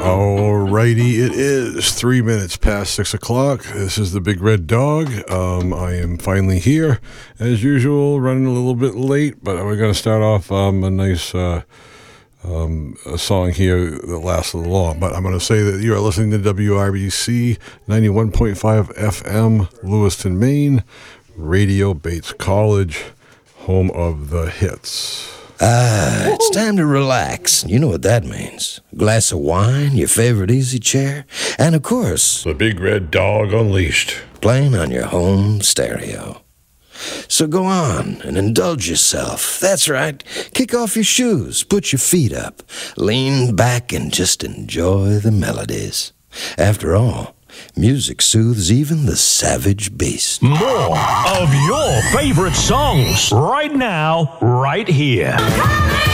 Alrighty, it is 3 minutes past 6 o'clock. This is the Big Red Dog. I am finally here, as usual, running a little bit late, but we're going to start off a nice a song here that lasts a little long. But I'm going to say that you are listening to WRBC 91.5 FM, Lewiston, Maine, Radio Bates College, home of the hits. It's time to relax. You know what that means. A glass of wine, your favorite easy chair, and of course, The Big Red Dog Unleashed, playing on your home stereo. So go on and indulge yourself. That's right. Kick off your shoes, put your feet up, lean back and just enjoy the melodies. After all, music soothes even the savage beast. More of your favorite songs right now, right here.